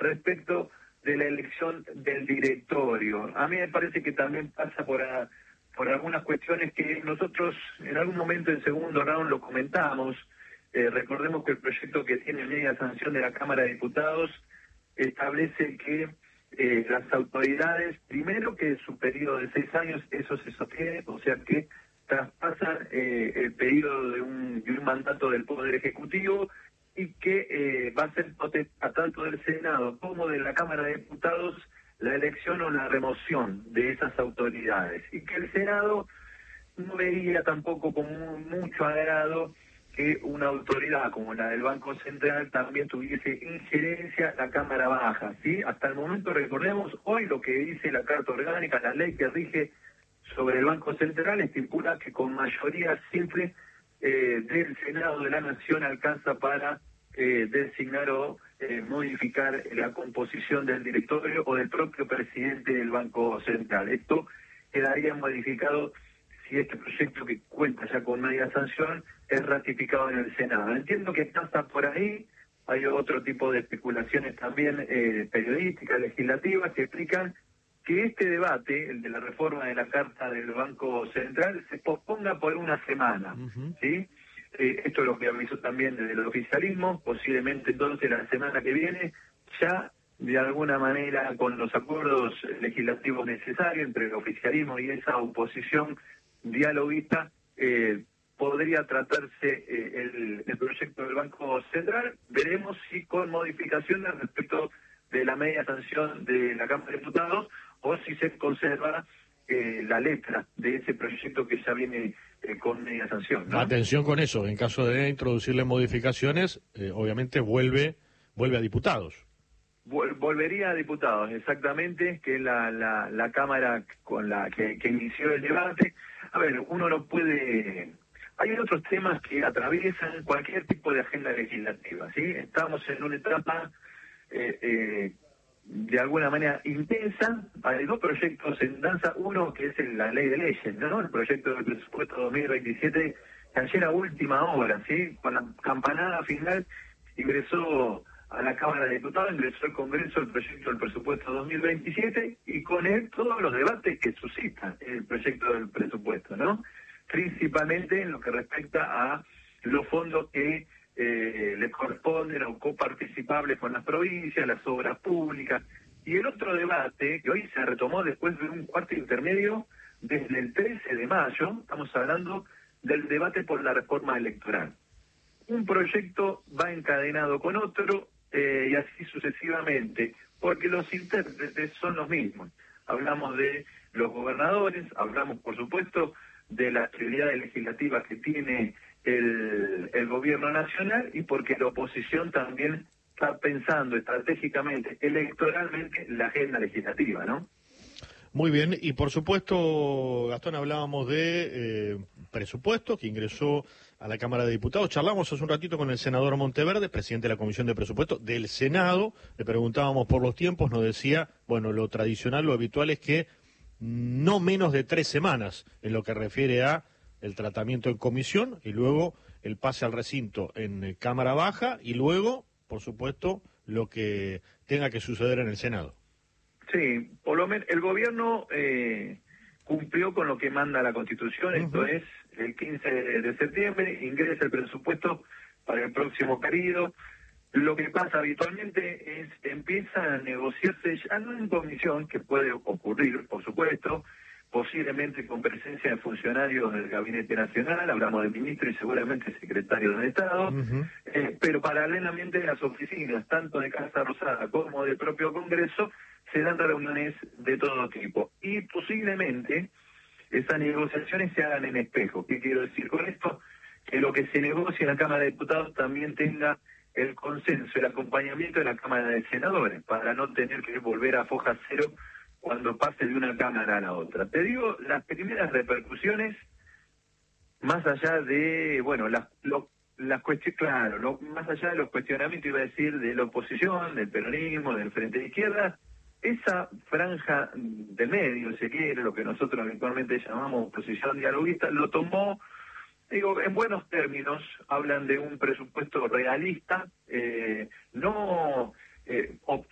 respecto de la elección del directorio. A mí me parece que también pasa por algunas cuestiones que nosotros en algún momento en segundo round lo comentamos. Recordemos que el proyecto que tiene media sanción de la Cámara de Diputados establece que las autoridades, primero que su periodo de 6 años, eso se sostiene, o sea que traspasan el periodo de un mandato del Poder Ejecutivo y que va a ser potestad tanto del Senado como de la Cámara de Diputados la elección o la remoción de esas autoridades, y que el Senado no vería tampoco con mucho agrado que una autoridad como la del Banco Central también tuviese injerencia en la Cámara Baja, ¿sí? Hasta el momento, recordemos, hoy lo que dice la Carta Orgánica, la ley que rige sobre el Banco Central, estipula que con mayoría simple del Senado de la Nación alcanza para designar o modificar la composición del directorio o del propio presidente del Banco Central. Esto quedaría modificado si este proyecto, que cuenta ya con media sanción, es ratificado en el Senado. Entiendo que pasa por ahí. Hay otro tipo de especulaciones también periodísticas, legislativas, que explican que este debate, el de la reforma de la Carta del Banco Central, se posponga por una semana, ¿sí? Esto es lo que avisó también desde el oficialismo. Posiblemente entonces la semana que viene, ya de alguna manera con los acuerdos legislativos necesarios entre el oficialismo y esa oposición dialoguista, podría tratarse el proyecto del Banco Central. Veremos si con modificaciones respecto de la media sanción de la Cámara de Diputados o si se conserva la letra de ese proyecto que ya viene con media sanción, ¿no? Atención con eso, en caso de introducirle modificaciones, obviamente vuelve a diputados. Volvería a diputados, exactamente, que es la Cámara con la que inició el debate. A ver, uno no puede... Hay otros temas que atraviesan cualquier tipo de agenda legislativa, ¿sí? Estamos en una etapa de alguna manera intensa. Hay dos proyectos en danza, uno que es la ley de leyes, ¿no? El proyecto del presupuesto 2027, que ayer a última hora, ¿sí? Con la campanada final ingresó a la Cámara de Diputados, ingresó al Congreso el proyecto del presupuesto 2027 y con él todos los debates que suscita el proyecto del presupuesto, ¿no? Principalmente en lo que respecta a los fondos que le corresponden o coparticipables con las provincias, las obras públicas. Y el otro debate, que hoy se retomó después de un cuarto intermedio, desde el 13 de mayo, estamos hablando del debate por la reforma electoral. Un proyecto va encadenado con otro y así sucesivamente, porque los intérpretes son los mismos. Hablamos de los gobernadores, hablamos por supuesto de las prioridades legislativas que tiene el gobierno nacional, y porque la oposición también está pensando estratégicamente, electoralmente, la agenda legislativa, ¿no? Muy bien, y por supuesto, Gastón, hablábamos de presupuesto que ingresó a la Cámara de Diputados. Charlamos hace un ratito con el senador Monteverde, presidente de la Comisión de Presupuesto del Senado. Le preguntábamos por los tiempos, nos decía, bueno, lo tradicional, lo habitual es que no menos de 3 semanas en lo que refiere a el tratamiento en comisión y luego el pase al recinto en Cámara Baja y luego, por supuesto, lo que tenga que suceder en el Senado. Sí, por lo menos el gobierno cumplió con lo que manda la Constitución. Esto es, el 15 de septiembre ingresa el presupuesto para el próximo periodo. Lo que pasa habitualmente es empieza a negociarse ya no en comisión, que puede ocurrir, por supuesto, posiblemente con presencia de funcionarios del Gabinete Nacional, hablamos de ministros y seguramente secretarios de Estado, pero paralelamente en las oficinas, tanto de Casa Rosada como del propio Congreso, se dan reuniones de todo tipo. Y posiblemente esas negociaciones se hagan en espejo. ¿Qué quiero decir con esto? Que lo que se negocie en la Cámara de Diputados también tenga el consenso, el acompañamiento de la Cámara de Senadores, para no tener que volver a foja cero cuando pase de una Cámara a la otra. Te digo, las primeras repercusiones, más allá de, bueno, las cuestiones, claro, más allá de los cuestionamientos, iba a decir, de la oposición, del peronismo, del Frente de Izquierda, esa franja de medio, si quiere, lo que nosotros habitualmente llamamos oposición dialoguista, lo tomó, digo, en buenos términos. Hablan de un presupuesto realista, no